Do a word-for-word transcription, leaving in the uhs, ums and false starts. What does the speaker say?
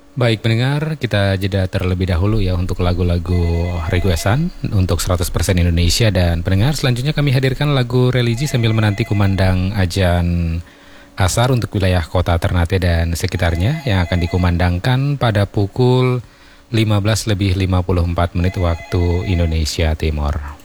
Baik pendengar, kita jeda terlebih dahulu ya untuk lagu-lagu requestan untuk seratus persen Indonesia. Dan pendengar, selanjutnya kami hadirkan lagu religi sambil menanti kumandang ajan asar untuk wilayah kota Ternate dan sekitarnya yang akan dikumandangkan pada pukul lima belas lebih lima puluh empat menit waktu Indonesia Timur.